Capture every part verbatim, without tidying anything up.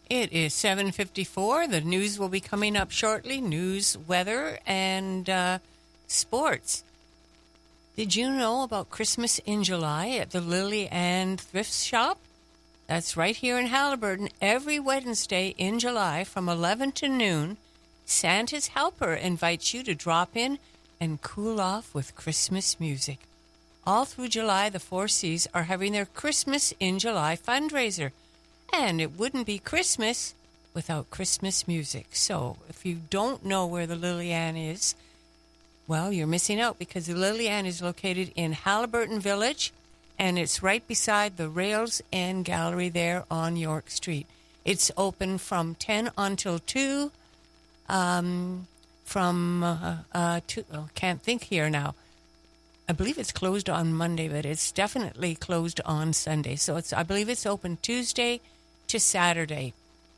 It is seven fifty-four. The news will be coming up shortly. News, weather, and uh, sports. Did you know about Christmas in July at the Lily Ann Thrift Shop? That's right here in Haliburton. Every Wednesday in July from eleven to noon, Santa's Helper invites you to drop in and cool off with Christmas music. All through July, the Four Cs are having their Christmas in July fundraiser. And it wouldn't be Christmas without Christmas music. So if you don't know where the Lily Ann is, well, you're missing out, because the Lily Ann is located in Haliburton Village, and it's right beside the Rails End Gallery there on York Street. It's open from ten until two, um, from, uh, uh, two, oh, can't think here now. I believe it's closed on Monday, but it's definitely closed on Sunday. So it's, I believe it's open Tuesday to Saturday,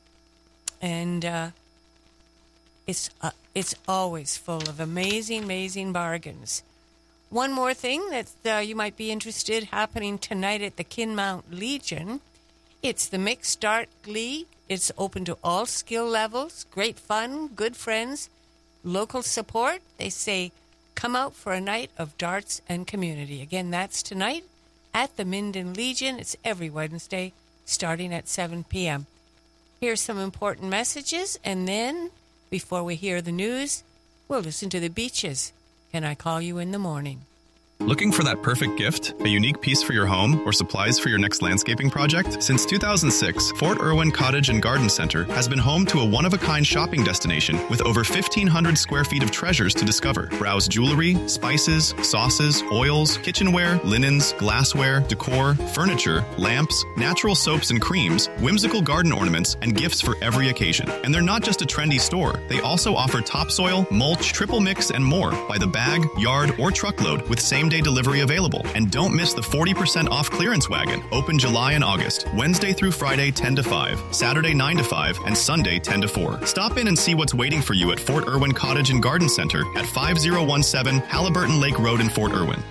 and uh, it's uh, it's always full of amazing, amazing bargains. One more thing that uh, you might be interested happening tonight at the Kinmount Legion. It's the Mixed Dart League. It's open to all skill levels. Great fun, good friends, local support. They say, come out for a night of darts and community. Again, that's tonight at the Minden Legion. It's every Wednesday, starting at seven p.m. Here's some important messages, and then, before we hear the news, we'll listen to the Beaches. Can I Call You in the Morning? Looking for that perfect gift? A unique piece for your home or supplies for your next landscaping project? Since two thousand six, Fort Irwin Cottage and Garden Center has been home to a one-of-a-kind shopping destination with over fifteen hundred square feet of treasures to discover. Browse jewelry, spices, sauces, oils, kitchenware, linens, glassware, decor, furniture, lamps, natural soaps and creams, whimsical garden ornaments, and gifts for every occasion. And they're not just a trendy store. They also offer topsoil, mulch, triple mix, and more by the bag, yard, or truckload with same day delivery available. And don't miss the forty percent off clearance wagon, open July and August, Wednesday through Friday ten to five, Saturday nine to five, and Sunday ten to four. Stop in and see what's waiting for you at Fort Irwin Cottage and Garden Center at five oh one seven Halliburton Lake Road in Fort Irwin.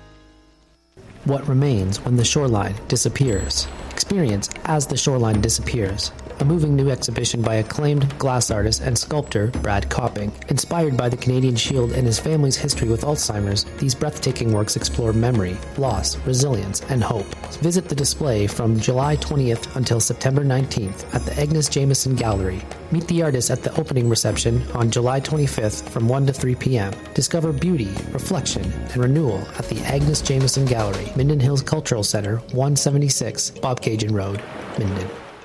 What remains when the shoreline disappears? Experience As the Shoreline Disappears, a moving new exhibition by acclaimed glass artist and sculptor Brad Copping. Inspired by the Canadian Shield and his family's history with Alzheimer's, these breathtaking works explore memory, loss, resilience, and hope. Visit the display from July twentieth until September nineteenth at the Agnes Jameson Gallery. Meet the artist at the opening reception on July twenty-fifth from one to three p.m. Discover beauty, reflection, and renewal at the Agnes Jameson Gallery, Minden Hills Cultural Center, one seventy-six Bobcaygeon Road, Minden.